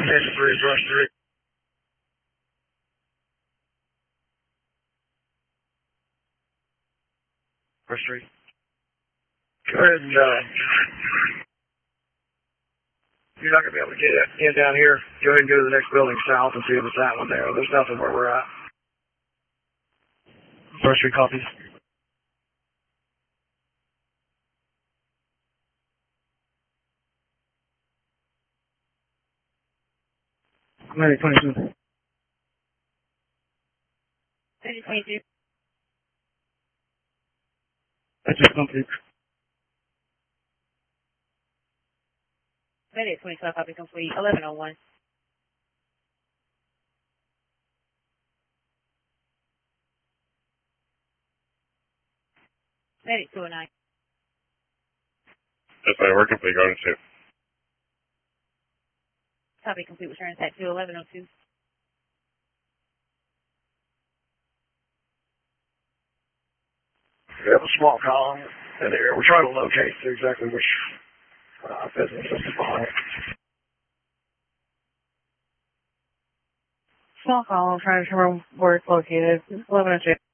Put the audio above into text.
3, brush 3. Brush 3. Go ahead and, you're not going to be able to get in down here. Go ahead and go to the next building south and see if it's that one there. There's nothing where we're at. Brush 3 copies. Medic 22. Medic 22. That's just complete. Medic 25, copy complete. 1101. Medic 209. That's fine, we're complete, going to 2. Copy complete, return at 21102. We have a small column in there. We're trying to locate exactly which business is behind it. Small column, trying to determine where it's located. 1102.